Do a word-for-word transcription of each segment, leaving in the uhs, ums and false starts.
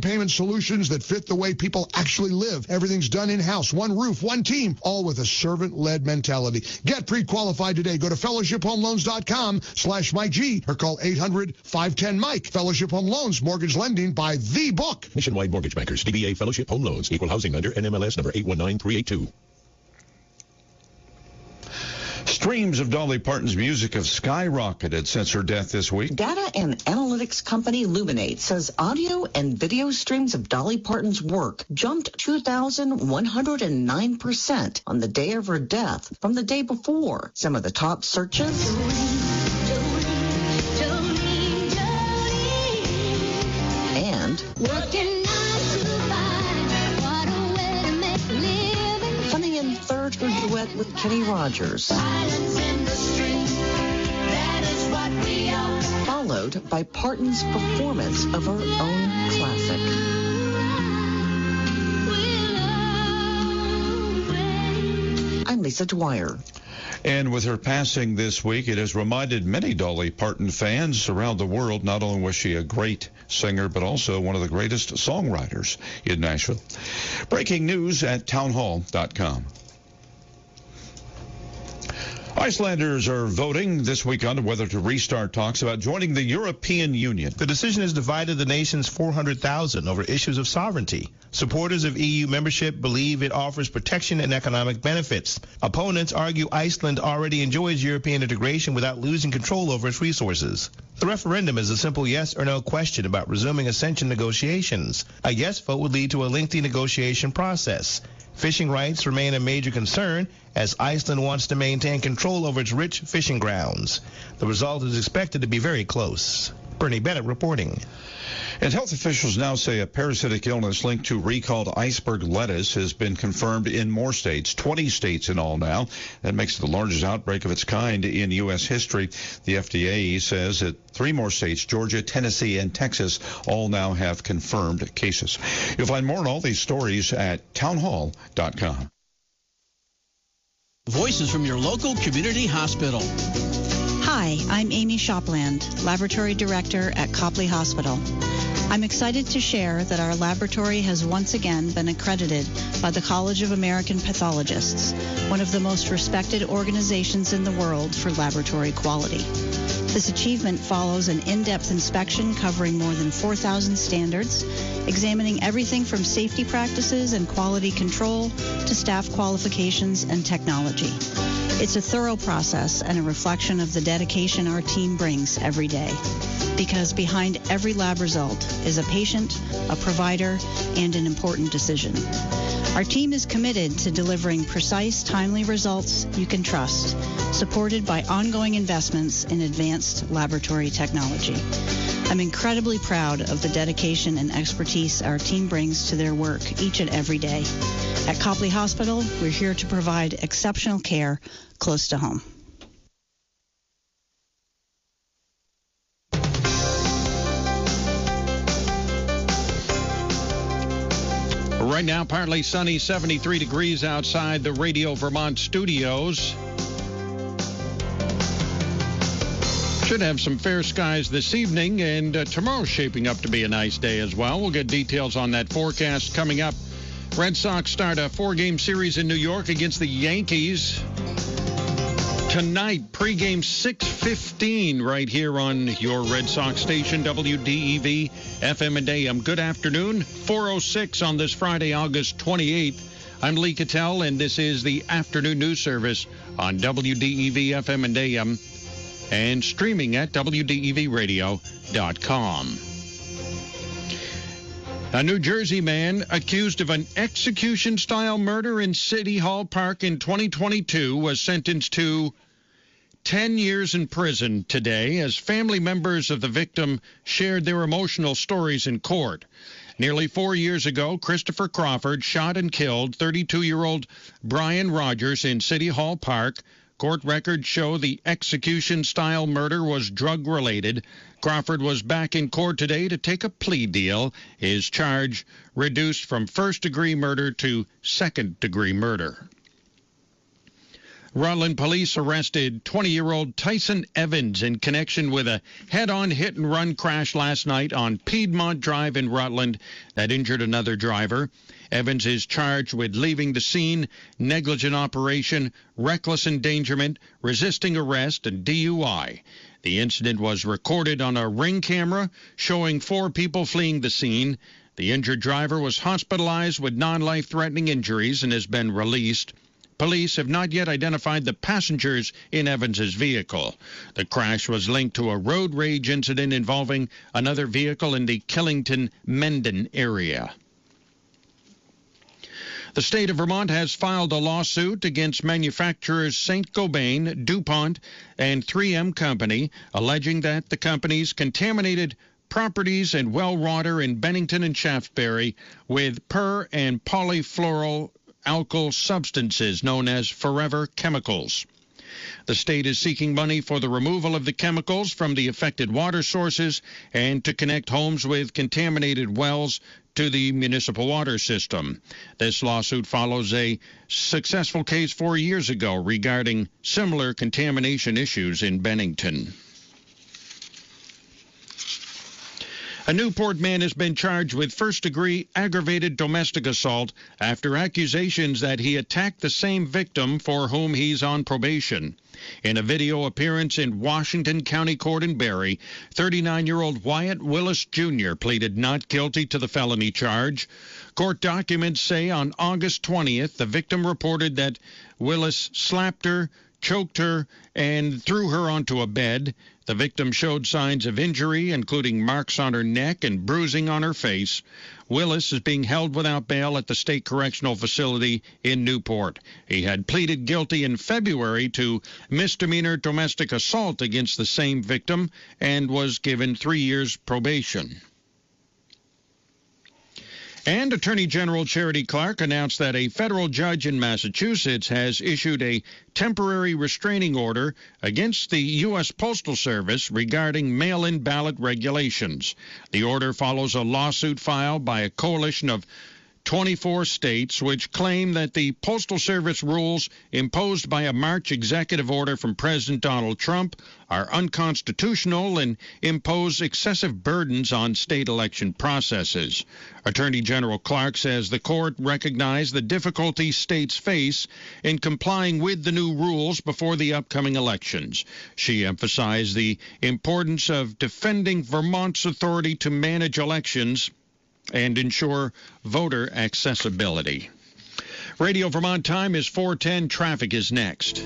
payment solutions that fit the way people actually live. Everything's done in-house. One roof, one team, all with a servant-led mentality. Get pre-qualified today. Go to fellowship home loans dot com slash Mike G or call eight hundred, five ten, Mike. Fellowship Home Loans, mortgage lending by the book. Nationwide Mortgage Bankers, D B A Fellowship Home Loans, Equal Housing Lender, N M L S number eight one nine three eight two. Streams of Dolly Parton's music have skyrocketed since her death this week. Data and analytics company Luminate says audio and video streams of Dolly Parton's work jumped two thousand one hundred nine percent on the day of her death from the day before. Some of the top searches. And working nine to five, what a way to make a living. Funny and third, her duet with Kenny Rogers. Silence in the street, that is what we are. Followed by Parton's performance of her own classic. I'm Lisa Dwyer. And with her passing this week, it has reminded many Dolly Parton fans around the world, not only was she a great singer, but also one of the greatest songwriters in Nashville. Breaking news at town hall dot com. Icelanders are voting this week on whether to restart talks about joining the European Union. The decision has divided the nation's four hundred thousand over issues of sovereignty. Supporters of E U membership believe it offers protection and economic benefits. Opponents argue Iceland already enjoys European integration without losing control over its resources. The referendum is a simple yes or no question about resuming accession negotiations. A yes vote would lead to a lengthy negotiation process. Fishing rights remain a major concern as Iceland wants to maintain control over its rich fishing grounds. The result is expected to be very close. Bernie Bennett reporting. And health officials now say a parasitic illness linked to recalled iceberg lettuce has been confirmed in more states, twenty states in all now. That makes it the largest outbreak of its kind in U S history. The F D A says that three more states, Georgia, Tennessee, and Texas, all now have confirmed cases. You'll find more on all these stories at town hall dot com. Voices from your local community hospital. Hi, I'm Amy Shopland, Laboratory Director at Copley Hospital. I'm excited to share that our laboratory has once again been accredited by the College of American Pathologists, one of the most respected organizations in the world for laboratory quality. This achievement follows an in-depth inspection covering more than four thousand standards, examining everything from safety practices and quality control to staff qualifications and technology. It's a thorough process and a reflection of the dedication our team brings every day. Because behind every lab result is a patient, a provider, and an important decision. Our team is committed to delivering precise, timely results you can trust, supported by ongoing investments in advanced laboratory technology. I'm incredibly proud of the dedication and expertise our team brings to their work each and every day. At Copley Hospital, we're here to provide exceptional care close to home. Right now, partly sunny, seventy-three degrees outside the Radio Vermont studios. Should have some fair skies this evening, and uh, tomorrow's shaping up to be a nice day as well. We'll get details on that forecast coming up. Red Sox start a four-game series in New York against the Yankees tonight, pregame six fifteen right here on your Red Sox station, W D E V, F M and A M. Good afternoon, four oh six on this Friday, August twenty-eighth. I'm Lee Cattell, and this is the afternoon news service on W D E V, F M and A M, and streaming at W D E V radio dot com. A New Jersey man accused of an execution-style murder in City Hall Park in twenty twenty-two was sentenced to ten years in prison today as family members of the victim shared their emotional stories in court. Nearly four years ago, Christopher Crawford shot and killed thirty-two-year-old Brian Rogers in City Hall Park. Court records show the execution-style murder was drug-related. Crawford was back in court today to take a plea deal. His charge reduced from first-degree murder to second-degree murder. Rutland police arrested twenty-year-old Tyson Evans in connection with a head-on hit-and-run crash last night on Piedmont Drive in Rutland that injured another driver. Evans is charged with leaving the scene, negligent operation, reckless endangerment, resisting arrest, and D U I. The incident was recorded on a Ring camera showing four people fleeing the scene. The injured driver was hospitalized with non-life-threatening injuries and has been released. Police have not yet identified the passengers in Evans's vehicle. The crash was linked to a road rage incident involving another vehicle in the Killington-Mendon area. The state of Vermont has filed a lawsuit against manufacturers Saint-Gobain, DuPont, and three M Company, alleging that the companies contaminated properties and well water in Bennington and Shaftesbury with per- and polyfluoroalkyl substances known as forever chemicals. The state is seeking money for the removal of the chemicals from the affected water sources and to connect homes with contaminated wells to the municipal water system. This lawsuit follows a successful case four years ago regarding similar contamination issues in Bennington. A Newport man has been charged with first-degree aggravated domestic assault after accusations that he attacked the same victim for whom he's on probation. In a video appearance in Washington County Court in Barrie, thirty-nine-year-old Wyatt Willis Junior pleaded not guilty to the felony charge. Court documents say on August twentieth, the victim reported that Willis slapped her, choked her, and threw her onto a bed. The victim showed signs of injury, including marks on her neck and bruising on her face. Willis is being held without bail at the State Correctional Facility in Newport. He had pleaded guilty in February to misdemeanor domestic assault against the same victim and was given three years probation. And Attorney General Charity Clark announced that a federal judge in Massachusetts has issued a temporary restraining order against the U S Postal Service regarding mail-in ballot regulations. The order follows a lawsuit filed by a coalition of twenty-four states which claim that the Postal Service rules imposed by a March executive order from President Donald Trump are unconstitutional and impose excessive burdens on state election processes. Attorney General Clark says the court recognized the difficulties states face in complying with the new rules before the upcoming elections. She emphasized the importance of defending Vermont's authority to manage elections and ensure voter accessibility. Radio Vermont time is four ten. Traffic is next.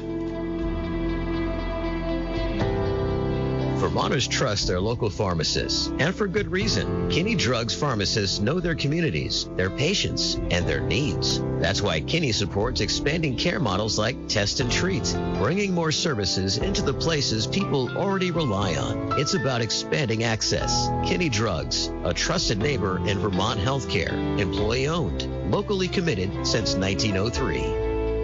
Vermonters trust their local pharmacists, and for good reason. Kinney Drugs pharmacists know their communities, their patients, and their needs. That's why Kinney supports expanding care models like Test and Treat, bringing more services into the places people already rely on. It's about expanding access. Kinney Drugs, a trusted neighbor in Vermont healthcare, employee-owned, locally committed since nineteen oh three.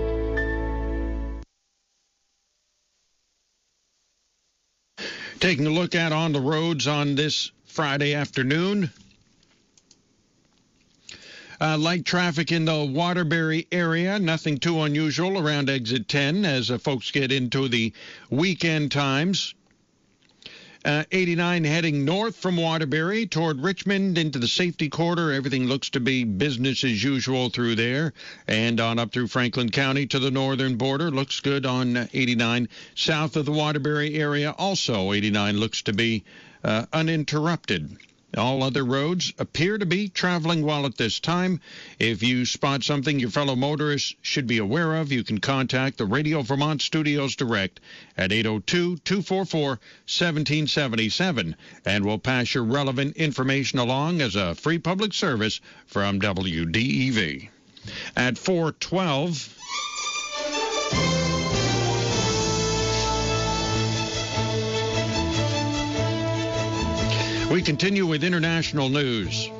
Taking a look at on the roads on this Friday afternoon. Uh, light traffic in the Waterbury area. Nothing too unusual around exit ten as uh, folks get into the weekend times. Uh, eighty-nine heading north from Waterbury toward Richmond into the safety quarter. Everything looks to be business as usual through there. And on up through Franklin County to the northern border. Looks good on uh, eighty-nine. South of the Waterbury area, also eighty-nine looks to be uh, uninterrupted. All other roads appear to be traveling well at this time. If you spot something your fellow motorists should be aware of, you can contact the Radio Vermont Studios direct at eight oh two, two four four, one seven seven seven, and we'll pass your relevant information along as a free public service from W D E V. At four twelve... we continue with international news.